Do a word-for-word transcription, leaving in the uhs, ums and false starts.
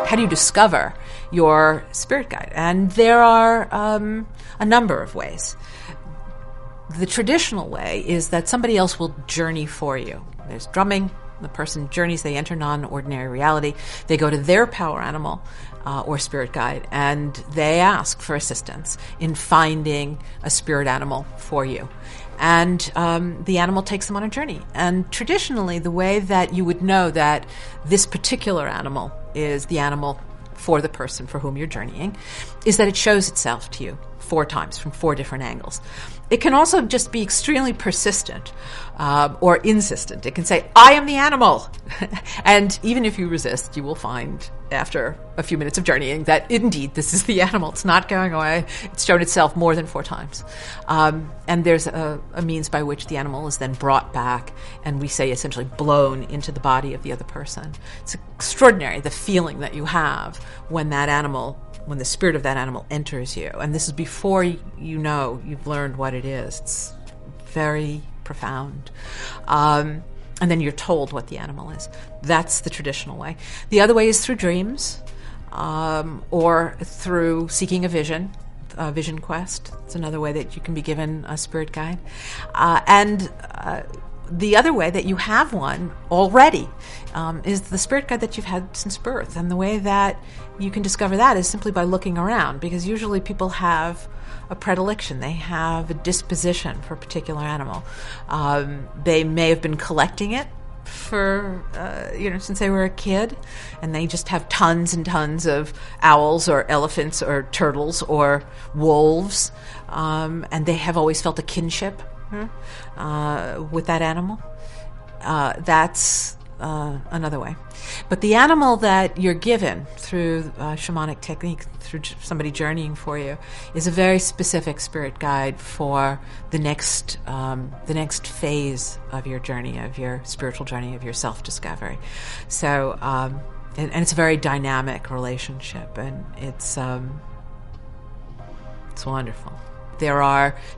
How do you discover your spirit guide? And there are um, a number of ways. The traditional way is that somebody else will journey for you. There's drumming. The person journeys, they enter non-ordinary reality. They go to their power animal uh, or spirit guide, and they ask for assistance in finding a spirit animal for you. And um, the animal takes them on a journey. And traditionally, the way that you would know that this particular animal is the animal for the person for whom you're journeying is that it shows itself to you four times from four different angles. It can also just be extremely persistent uh, or insistent. It can say, I am the animal. And even if you resist, you will find after a few minutes of journeying that indeed this is the animal. It's not going away. It's shown itself more than four times. Um, and there's a, a means by which the animal is then brought back and we say essentially blown into the body of the other person. It's extraordinary, the feeling that you have when that animal when the spirit of that animal enters you. And this is before you know you've learned what it is. It's very profound. Um, and then you're told what the animal is. That's the traditional way. The other way is through dreams um, or through seeking a vision, a vision quest. It's another way that you can be given a spirit guide. Uh, and uh, the other way that you have one already um, is the spirit guide that you've had since birth. And the way that you can discover that is simply by looking around, because usually people have a predilection. They have a disposition for a particular animal. Um, they may have been collecting it for, uh, you know, since they were a kid, and they just have tons and tons of owls or elephants or turtles or wolves, um, and they have always felt a kinship uh, with that animal. Uh, that's uh, another way. But the animal that you're given through uh, shamanic technique, through somebody journeying for you, is a very specific spirit guide for the next um, the next phase of your journey, of your spiritual journey, of your self-discovery. So, um, and, and it's a very dynamic relationship, and it's um, it's wonderful. There are